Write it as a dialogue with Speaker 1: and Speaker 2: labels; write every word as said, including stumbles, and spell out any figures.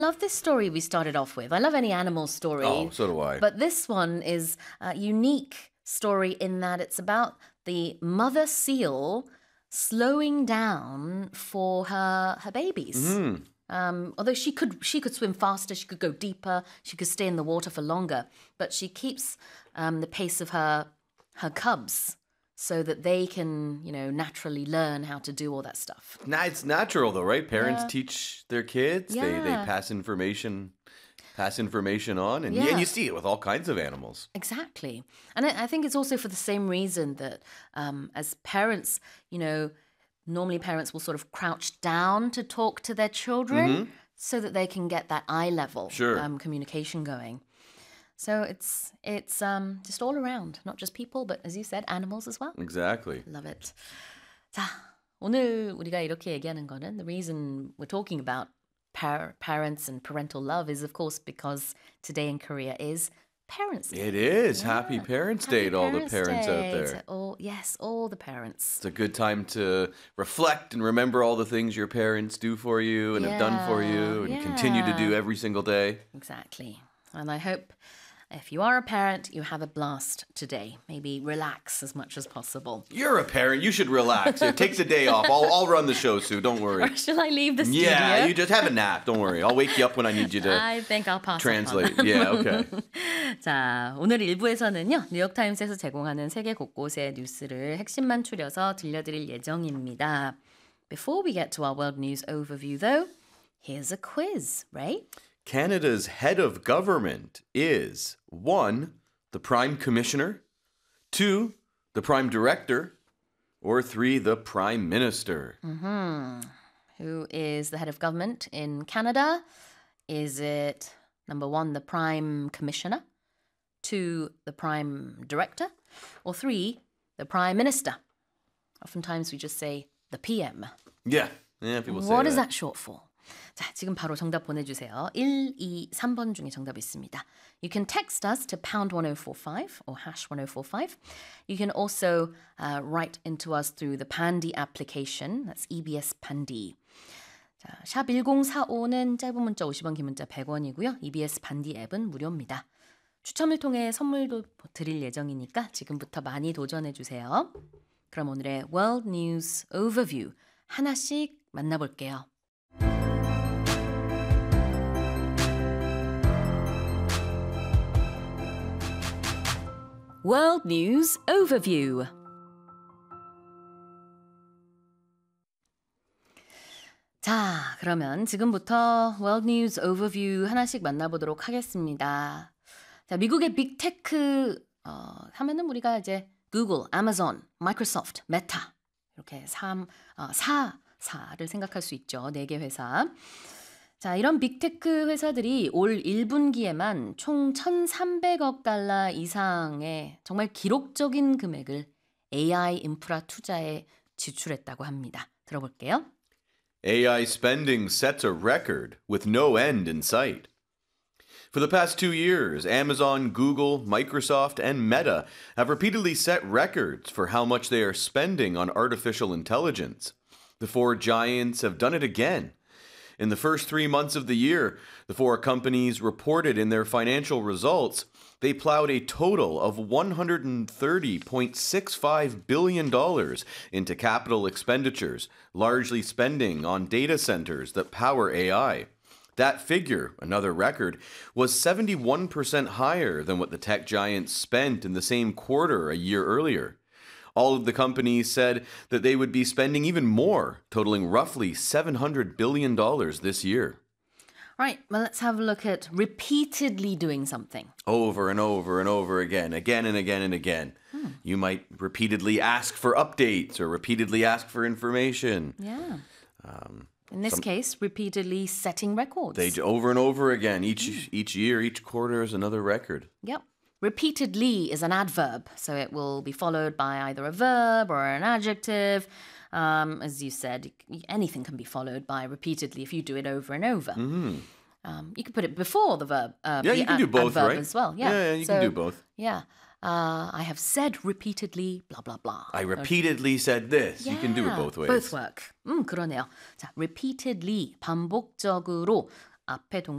Speaker 1: Love this story we started off with. I love any animal story.
Speaker 2: Oh, so do I.
Speaker 1: But this one is a unique story in that it's about the mother seal slowing down for her her babies.
Speaker 2: Mm.
Speaker 1: Um, although she could she could swim faster, she could go deeper, she could stay in the water for longer, but she keeps um, the pace of her her cubs so that they can, you know, naturally learn how to do all that stuff.
Speaker 2: Nah, it's natural though, right? Parents
Speaker 1: Yeah.
Speaker 2: teach their kids. They they
Speaker 1: Yeah.
Speaker 2: pass information pass information on, and yeah.
Speaker 1: Yeah.
Speaker 2: you see it with all kinds of animals.
Speaker 1: Exactly. And I, I think it's also for the same reason that um, as parents, you know, normally parents will sort of crouch down to talk to their children so that they can get that eye level
Speaker 2: Sure.
Speaker 1: um, communication going. So it's it's um, just all around, not just people, but as you said, animals as well.
Speaker 2: Exactly.
Speaker 1: Love it. 자, 오늘 우리가 이렇게 얘기하는 거는 the reason we're talking about par- parents and parental love is of course because today in Korea is Parents' Day.
Speaker 2: It is. Happy Parents' Day
Speaker 1: Happy
Speaker 2: to all the
Speaker 1: Parents'
Speaker 2: parents out
Speaker 1: Day
Speaker 2: there.
Speaker 1: to all, yes, all the parents.
Speaker 2: It's a good time to reflect and remember all the things your parents do for you and have done for you and
Speaker 1: Yeah,
Speaker 2: continue to do
Speaker 1: yeah.
Speaker 2: every single day.
Speaker 1: Exactly. And I hope if you are a parent, you have a blast today. Maybe relax as much as possible.
Speaker 2: You're a parent. You should relax. It takes a day off. I'll, I'll run the show, Sue. Don't worry.
Speaker 1: Or shall I leave the studio?
Speaker 2: Yeah, you just have a nap. Don't worry. I'll wake you up when I need you to
Speaker 1: I think I'll pass
Speaker 2: translate.
Speaker 1: on.
Speaker 2: Yeah, okay.
Speaker 1: 자, 오늘 일 부에서는요. 뉴욕타임스에서 제공하는 세계 곳곳의 뉴스를 핵심만 추려서 들려드릴 예정입니다. Before we get to our world news overview, though, here's a quiz, right?
Speaker 2: Canada's head of government is one, the Prime Commissioner, two, the Prime Director, or three, the Prime Minister.
Speaker 1: Who is the head of government in Canada? Is it number one, the Prime Commissioner, two, the Prime Director, or three, the Prime Minister? Oftentimes we just say the P M.
Speaker 2: Yeah, yeah, people say
Speaker 1: What is
Speaker 2: that.
Speaker 1: that short for? 자, 지금 바로 정답 보내주세요. 일, 이, 삼 번 중에 정답이 있습니다. You can text us to pound one oh four five or hash one oh four five. You can also uh, write into us through the Pandy application. That's E B S Pandy. 자, 샵 일공사오는 짧은 문자 오십 원, 긴 문자 백 원이고요. E B S 반디 앱은 무료입니다. 추첨을 통해 선물도 드릴 예정이니까 지금부터 많이 도전해주세요. 그럼 오늘의 World News Overview 하나씩 만나볼게요. World News Overview. 자, 그러면 지금부터 World News Overview 하나씩 만나보도록 하겠습니다. 자, 미국의 빅테크 어, 하면은 우리가 이제 구글, 아마존, 마이크로소프트, 메타 이렇게 삼, 어, 사, 사를 생각할 수 있죠. 네 개 회사. 자, 이런 빅테크 회사들이 올 일 분기에만 총 천삼백억 달러 이상의 정말 기록적인 금액을 에이아이 인프라 투자에 지출했다고 합니다. 들어볼게요.
Speaker 2: A I spending sets a record with no end in sight. For the past two years, Amazon, Google, Microsoft, and Meta have repeatedly set records for how much they are spending on artificial intelligence. The four giants have done it again. In the first three months of the year, the four companies reported in their financial results they plowed a total of one hundred thirty point six five billion dollars into capital expenditures, largely spending on data centers that power A I. That figure, another record, was seventy-one percent higher than what the tech giants spent in the same quarter a year earlier. All of the companies said that they would be spending even more, totaling roughly seven hundred billion dollars this year.
Speaker 1: Right, well, let's have a look at repeatedly doing something.
Speaker 2: Over and over and over again, again and again and again. You might repeatedly ask for updates or repeatedly ask for information.
Speaker 1: Yeah.
Speaker 2: Um,
Speaker 1: In this
Speaker 2: some-
Speaker 1: case, repeatedly setting records.
Speaker 2: They over and over again. Each each year, each quarter is another record.
Speaker 1: Yep. Repeatedly is an adverb, so it will be followed by either a verb or an adjective. Um, as you said, anything can be followed by repeatedly if you do it over and over. Um, you could put it before the verb. Uh,
Speaker 2: Yeah,
Speaker 1: the
Speaker 2: you can
Speaker 1: ad-
Speaker 2: do both,
Speaker 1: adverb
Speaker 2: right?
Speaker 1: as well. Yeah,
Speaker 2: yeah, you
Speaker 1: So,
Speaker 2: can do both.
Speaker 1: Yeah. Uh, I have said repeatedly, blah, blah, blah.
Speaker 2: I repeatedly said this. You can do it
Speaker 1: Yeah,
Speaker 2: both ways.
Speaker 1: Both work. 음, 그러네요. 자, repeatedly, 반복적으로 앞에